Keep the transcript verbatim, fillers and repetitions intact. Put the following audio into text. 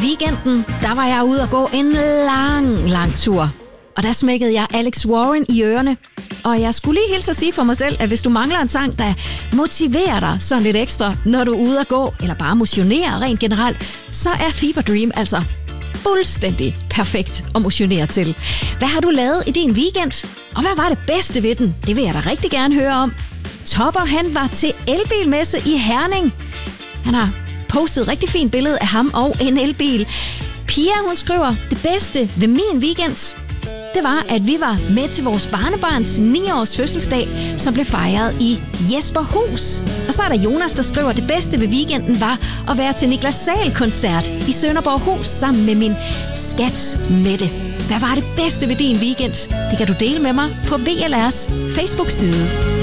weekenden, der var jeg ude og gå en lang, lang tur. Og der smækkede jeg Alex Warren i ørerne. Og jeg skulle lige hilse at sige for mig selv, at hvis du mangler en sang, der motiverer dig sådan lidt ekstra, når du er ude at gå, eller bare motionerer rent generelt, så er Fever Dream altså fuldstændig perfekt at motionere til. Hvad har du lavet i din weekend? Og hvad var det bedste ved den? Det vil jeg da rigtig gerne høre om. Topper, han var til elbilmesse i Herning. Han har postet et rigtig fint billede af ham og en elbil. Pia, hun skriver, det bedste ved min weekend, det var, at vi var med til vores barnebarns ni-års fødselsdag, som blev fejret i Jesperhus. Og så er der Jonas, der skriver, det bedste ved weekenden var at være til Niklas Sahl-koncert i Sønderborghus sammen med min skat Mette. Hvad var det bedste ved din weekend? Det kan du dele med mig på V L R's Facebook-side.